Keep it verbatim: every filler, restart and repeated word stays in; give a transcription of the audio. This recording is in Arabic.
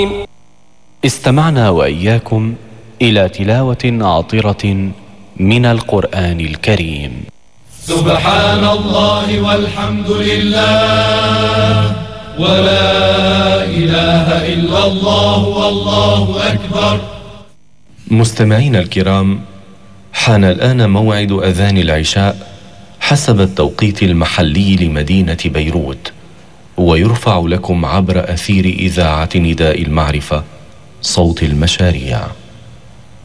استمعنا وإياكم إلى تلاوة عطرة من القرآن الكريم. سبحان الله والحمد لله ولا إله إلا الله والله أكبر. مستمعين الكرام، حان الآن موعد أذان العشاء حسب التوقيت المحلي لمدينة بيروت، ويرفع لكم عبر أثير إذاعة نداء المعرفة صوت المشاريع.